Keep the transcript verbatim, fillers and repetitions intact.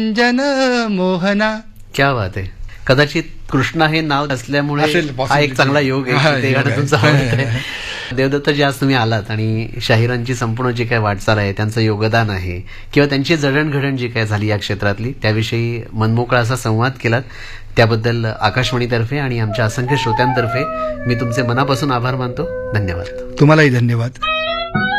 जन मोहना. क्या बात आहे. कदाचित कृष्णा हे नाव असल्यामुळे असेल, हा एक चांगला योग हा, आहे. ते योग गाणं आहे. तुमचं आवडतंय. देवदत्तजी, आज तुम्ही आलात आणि शाहिरांची संपूर्ण जी काय वाटचाल आहे, त्यांचं योगदान आहे किंवा त्यांची जडणघडण जी काय झाली या क्षेत्रातली, त्याविषयी मनमोकळा असा संवाद केलात. त्याबद्दल आकाशवाणीतर्फे आणि आमच्या असंख्य श्रोत्यांतर्फे मी तुमचे मनापासून आभार मानतो. धन्यवाद. तुम्हालाही धन्यवाद.